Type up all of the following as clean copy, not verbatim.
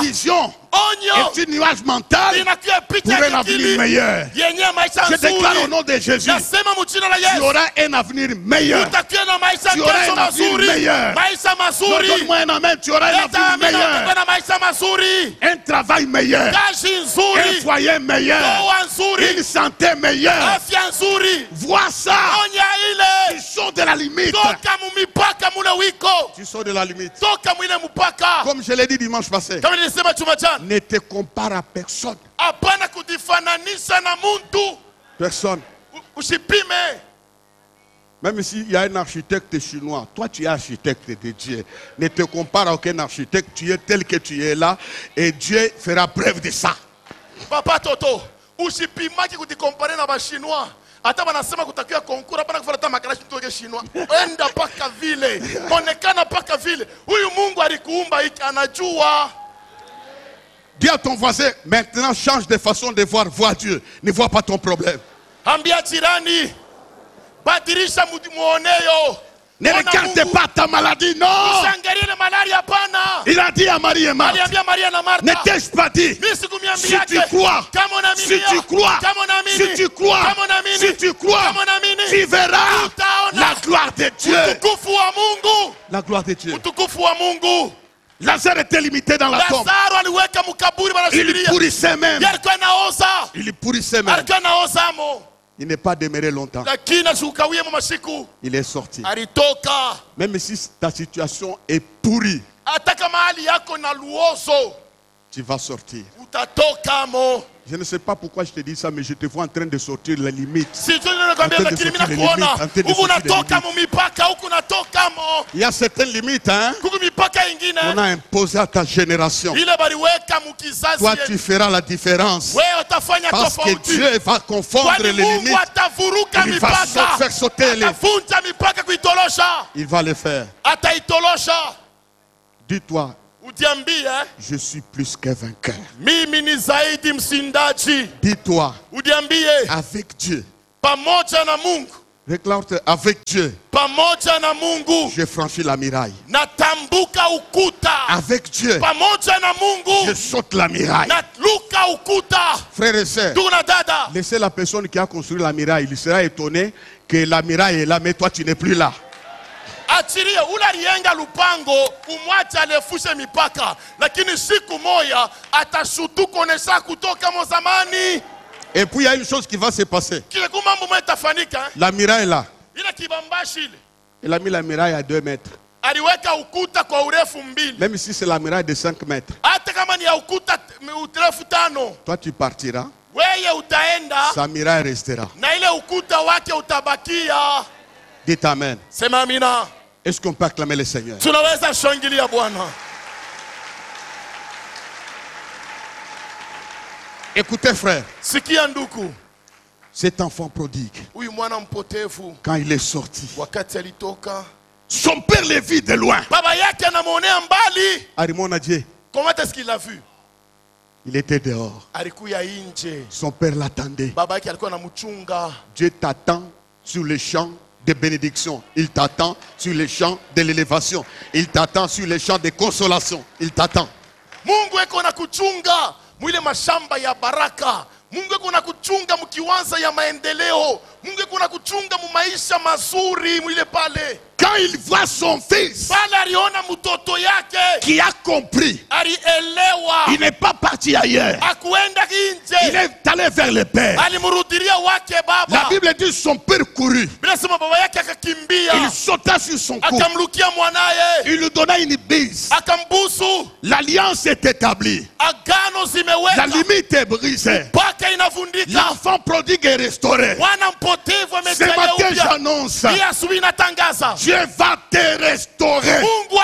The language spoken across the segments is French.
vision est une nuage mentale pour un avenir meilleur. Je déclare au nom de Jésus, tu auras un avenir meilleur. Tu auras un avenir meilleur. Donne-moi un amen, tu auras un avenir meilleur. Un travail meilleur. Un foyer meilleur. Une santé meilleure. Vois ça. Tu sors de la limite. Tu sors de la limite. Comme je l'ai dit dimanche passé, ne te compare à personne. Personne. Même s'il y a un architecte chinois, toi tu es architecte de Dieu. Ne te compare à aucun architecte, tu es tel que tu es là et Dieu fera preuve de ça. Papa Toto, usipimaki kutikompare na Chinois. Hata wanasema kutakiwa konkura hapana kufuata makarashi mtoke chinois. Enda paka vile. Onekana paka vile. Huyu Mungu alikuumba hiki anajua. Dis à ton voisin, maintenant change de façon de voir, vois Dieu. Ne vois pas ton problème. Ambia jirani, badilisha muoneyo. Ne regarde pas ta maladie, non. Il a dit à Marie et Marthe, ne t'ai-je pas dit, si tu crois, si tu crois, si tu crois, si tu crois, tu verras la gloire de Dieu. La gloire de Dieu. Lazare était limité dans la tombe. Il pourrissait même. Il pourrissait même. Il n'est pas demeuré longtemps. Il est sorti. Même si ta situation est pourrie, tu vas sortir. Je ne sais pas pourquoi je te dis ça, mais je te vois en train de sortir les limites. Il y a certaines limites qu'on a imposées à ta génération. Toi, tu feras la différence. Parce que Dieu va confondre les limites. Il va faire sauter les... Il va le faire. Dis-toi, je suis plus qu'un vainqueur. Dis-toi, avec Dieu. Réclame-toi, avec Dieu. Je franchis la muraille. Avec Dieu, je saute la muraille. Frères et sœurs, laissez la personne qui a construit la muraille. Il sera étonné que la muraille est là, mais toi tu n'es plus là. Achiria ula aliyenga lupango umwacha alefushe mipaka, lakini siku moja atashutukonesha kutoka mozamani. Et puis il y a une chose qui va se passer. La muraille est là. Il a mis la muraille à 2 mètres. Même si c'est la muraille de 5 mètres. Toi tu partiras. Sa muraille restera. Dites amen. Est-ce qu'on peut acclamer le Seigneur? Écoutez frère, cet enfant prodigue, quand il est sorti, son père le vit de loin. Arimon a dit, comment est-ce qu'il l'a vu? Il était dehors. Son père l'attendait. Dieu t'attend sur le champ de bénédiction. Il t'attend sur le champ de l'élévation. Il t'attend sur le champ de consolation. Il t'attend. Mungu eko na kuchunga mwile mashamba ya baraka. Mungu eko na kuchunga mkiwanza ya maendeleo. Mungu eko na kuchunga mu maisha mazuri mwile pale. Quand il voit son fils qui a compris, il n'est pas parti ailleurs. Il est allé vers le Père. La Bible dit son père courut. Il sauta sur son cou. Il lui donna une bise. L'alliance est établie. La limite est brisée. L'enfant prodigue est restauré. Ce matin j'annonce, Dieu va te restaurer.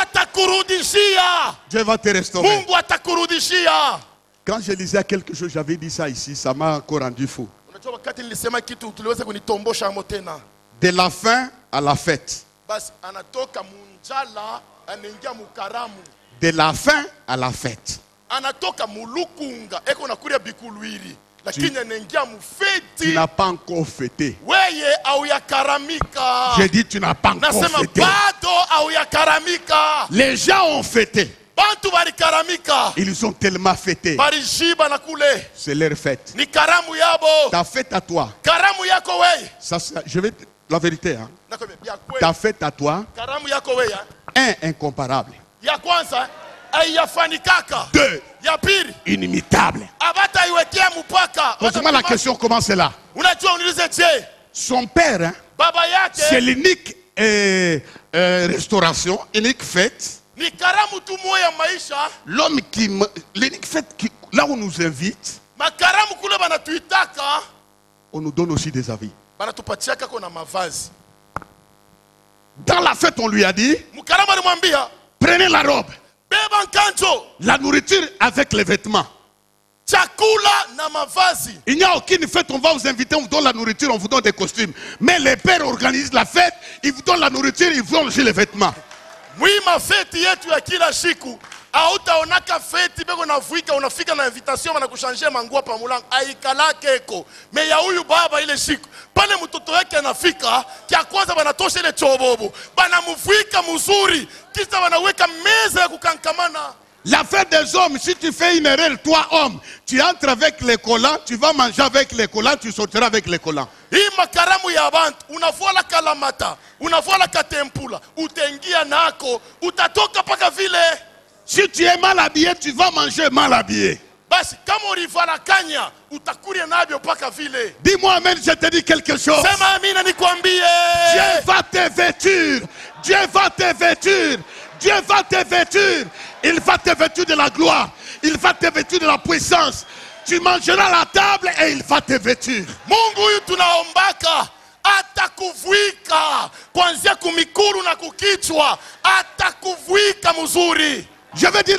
Dieu va te restaurer. Quand je lisais quelque chose, j'avais dit ça ici, ça m'a encore rendu fou. De la faim à la fête. De la faim à la fête. Tu n'as pas encore fêté. J'ai dit tu n'as pas encore fêté. Les gens ont fêté. bantu barikaramika. Ils ont tellement fêté. Barishiba na kule. C'est leur fête. Ni karamu yabo. Ta fête à toi. Karamu yako wei. Ça, je vais la vérité. Hein. Ta fête à toi. Karamu yako wei. Un, incomparable. Ya kwanza ayafanikaka. Deux, ya pili inimitable. Abata iwekea mpaka. Pose-moi la question, comment c'est là? Unajua uniulize je? Son père, hein, baba yake, c'est l'unique restauration, unique fête. Ni karamu tu moya maisha. L'homme qui, l'unique fête qui, là où on nous invite, makaramu kule banatuitaka, on nous donne aussi des avis. Banatupatiaka kona mavazi. Dans la fête, on lui a dit, mukaramu alimwambia, prenez la robe, beba nkanjo, la nourriture avec les vêtements. chakula na mavazi. Il n'y a aucune fête, on va vous inviter, on vous donne la nourriture, on vous donne des costumes. Mais les pères organisent la fête, ils vous donnent la nourriture, ils vous donnent aussi les vêtements. Mwima feti yetu ya kila siku, hautaonaka feti beko navuika unafika na invitation wanakushanje manguo pa mulango aikalake eko. Me ya huyu baba ile siku pale mtoto wake anafika, kia kwanza banatosha ile chobobo, banamuvuika mzuri, kisha wanaweka meza ya kukankamana. La fête des hommes, si tu fais une erreur, toi homme, tu entres avec les collants, tu vas manger avec les collants, tu sortiras avec les collants. Hii makaramu ya bantu, unavuala kalamata, unavuala katempula, utengia nako, utatoka paka vile. Si tu es mal habillé, tu vas manger mal habillé. Basi kama ulivala kanya, utakuria nabyo paka vile. Dis-moi amen, je te dis quelque chose. Sema amina nikwambie. Dieu va te vêtir. Dieu va te vêtir. Dieu va te vêtir. Il va te vêtir de la gloire. Il va te vêtir de la puissance. Tu mangeras à la table et il va te vêtir. Mungu huyu tunaombaka atakuvuika kuanzia kumikuru na kukichwa, atakuvuika mzuri. Je vais dire